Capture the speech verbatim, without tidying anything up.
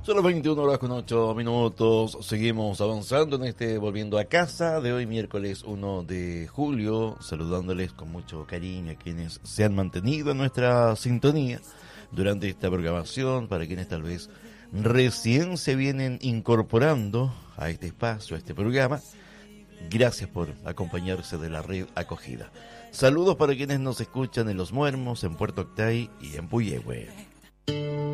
Son las veintiuna horas con ocho minutos. Seguimos avanzando en este Volviendo a Casa de hoy, miércoles uno de julio. Saludándoles con mucho cariño a quienes se han mantenido en nuestra sintonía durante esta programación. Para quienes tal vez recién se vienen incorporando a este espacio, a este programa, gracias por acompañarse de la red acogida. Saludos para quienes nos escuchan en Los Muermos, en Puerto Octay y en Puyehue.